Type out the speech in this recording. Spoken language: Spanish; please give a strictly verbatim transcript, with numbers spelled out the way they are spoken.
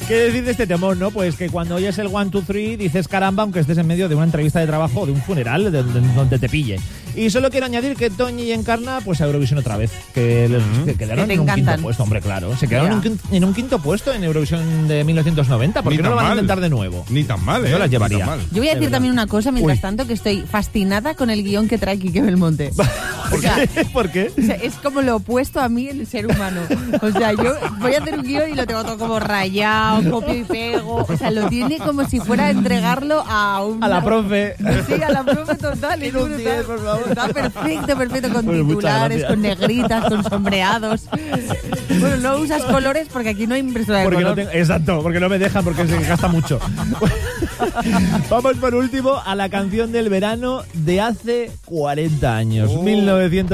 ¿Qué decir de este temor, no? Pues que cuando oyes el one, two, three dices caramba, aunque estés en medio de una entrevista de trabajo o de un funeral, de, de, de, donde te pille. Y solo quiero añadir que Toñi y Encarna, pues a Eurovisión otra vez. Que, les, mm. que quedaron que en un encantan. quinto puesto, hombre, claro. Se quedaron en un, quinto, en un quinto puesto en Eurovisión de mil novecientos noventa. ¿Por qué no lo van mal. a intentar de nuevo? Ni tan mal, ¿eh? Yo las llevaría. Yo voy a decir también una cosa, mientras Uy. tanto, que estoy fascinada con el guión que trae Quique Belmonte. ¿Por, o sea, qué? ¿Por qué? O sea, es como lo opuesto a mí el ser humano. O sea, yo voy a hacer un guión y lo tengo todo como rayado, copio y pego. O sea, lo tiene como si fuera a entregarlo a un... A la profe. Sí, a la profe total. Es brutal. diez, por favor. Está perfecto, perfecto, con pues titulares, con negritas, con sombreados. Bueno, no usas colores porque aquí no hay impresora de porque color. No tengo, exacto, porque no me dejan, porque se gasta mucho. Vamos por último a la canción del verano de hace cuarenta años, oh. mil novecientos